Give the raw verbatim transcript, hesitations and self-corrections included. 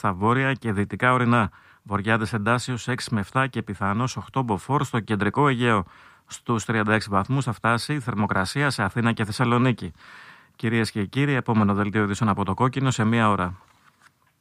στα βόρεια και δυτικά ορεινά. Βορειάδες εντάσσεως έξι με επτά και πιθανώς οκτώ μποφόρ στο κεντρικό Αιγαίο. Στους τριάντα έξι βαθμούς θα φτάσει η θερμοκρασία σε Αθήνα και Θεσσαλονίκη. Κυρίες και κύριοι, επόμενο δελτίο ειδήσεων από το Κόκκινο σε μία ώρα.